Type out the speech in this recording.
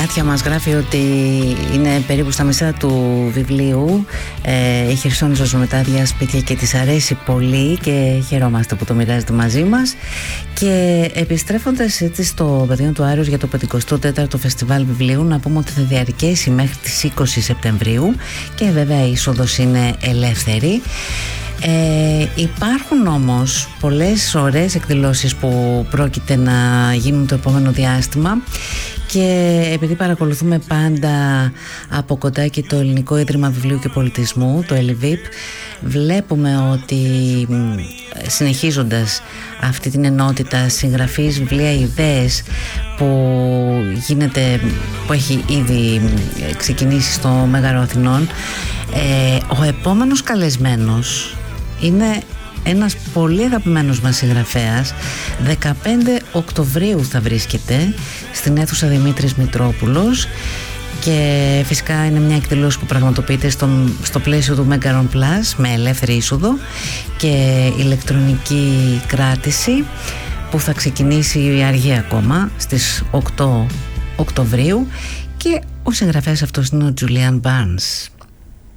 Κάτια μας γράφει ότι είναι περίπου στα μισά του βιβλίου. Η Χερσόνησος ζω με τα άδεια σπίτια και της αρέσει πολύ και χαιρόμαστε που το μοιράζεται μαζί μας. Και επιστρέφοντας έτσι στο Πεδίο του Άρεως για το 54ο Φεστιβάλ Βιβλίου, να πούμε ότι θα διαρκέσει μέχρι τις 20 Σεπτεμβρίου και βέβαια η είσοδος είναι ελεύθερη. Υπάρχουν όμως πολλές ωραίες εκδηλώσεις που πρόκειται να γίνουν το επόμενο διάστημα και επειδή παρακολουθούμε πάντα από κοντά και το Ελληνικό Ίδρυμα Βιβλίου και Πολιτισμού, το ΕΛΙΒΙΠ, βλέπουμε ότι συνεχίζοντας αυτή την ενότητα συγγραφής βιβλία ιδέες που έχει ήδη ξεκινήσει στο Μέγαρο Αθηνών, ο επόμενος καλεσμένος είναι ένας πολύ αγαπημένος μας συγγραφέας. 15 Οκτωβρίου θα βρίσκεται στην αίθουσα Δημήτρης Μητρόπουλος και φυσικά είναι μια εκδήλωση που πραγματοποιείται στο πλαίσιο του Μέγαρον Plus με ελεύθερη είσοδο και ηλεκτρονική κράτηση που θα ξεκινήσει αργή ακόμα στις 8 Οκτωβρίου και ο συγγραφέας αυτός είναι ο Julian Barnes.